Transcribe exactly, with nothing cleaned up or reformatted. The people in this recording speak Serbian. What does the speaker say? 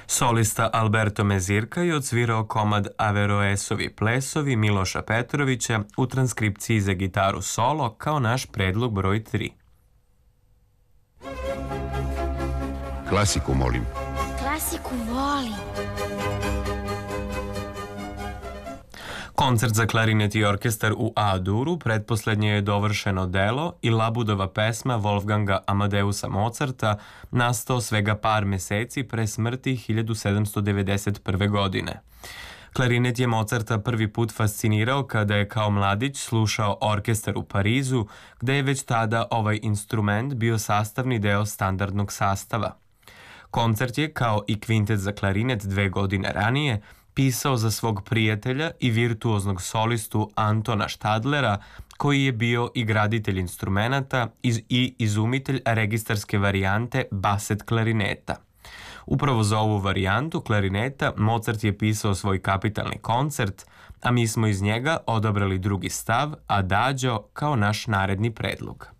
Solista Alberto Mezirka je odsvirao komad Averroesovi plesovi Miloša Petrovića u transkripciji za gitaru solo kao naš predlog broj tri. Klasiku molim. Klasiku volim. Koncert za klarinet i orkestar u A-duru pretposlednje je dovršeno delo i Labudova pesma Wolfganga Amadeusa Mozarta nastao svega par meseci pre smrti hiljadu sedamsto devedeset prve. godine. Klarinet je Mozarta prvi put fascinirao kada je kao mladić slušao orkestar u Parizu, gde je već tada ovaj instrument bio sastavni deo standardnog sastava. Koncert je, kao i kvintet za klarinet dve godine ranije, pisao za svog prijatelja i virtuoznog solistu Antona Štadlera, koji je bio i graditelj instrumenata i izumitelj registarske varijante baset klarineta. Upravo za ovu varijantu klarineta Mozart je pisao svoj kapitalni koncert, a mi smo iz njega odabrali drugi stav, Adagio, kao naš naredni predlog.